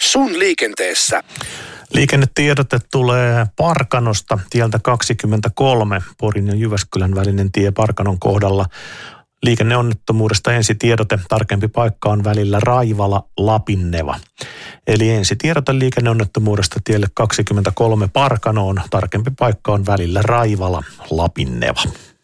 sun liikenteessä. Liikennetiedote tulee Parkanosta tieltä 23, Porin ja Jyväskylän välinen tie Parkanon kohdalla. Liikenneonnettomuudesta ensitiedote, tarkempi paikka on välillä Raivala-Lapinneva. Eli ensitiedote liikenneonnettomuudesta tielle 23 Parkanoon, tarkempi paikka on välillä Raivala-Lapinneva.